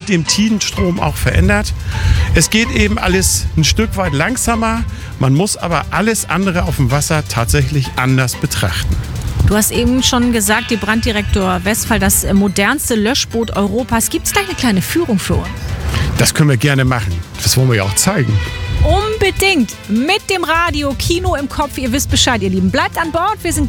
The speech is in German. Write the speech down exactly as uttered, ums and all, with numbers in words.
mit dem Tidenstrom auch verändert. Es geht eben alles ein Stück weit langsamer. Man muss aber alles andere auf dem Wasser tatsächlich anders betrachten. Du hast eben schon gesagt, die Branddirektor Westphal, das modernste Löschboot Europas. Gibt es da eine kleine Führung für uns? Das können wir gerne machen. Das wollen wir ja auch zeigen. Unbedingt. Mit dem Radio, Kino im Kopf. Ihr wisst Bescheid, ihr Lieben. Bleibt an Bord. Wir sind